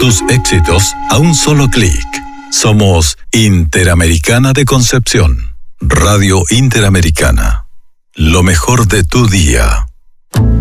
Tus éxitos a un solo clic. Somos Interamericana de Concepción. Radio Interamericana. Lo mejor de tu día.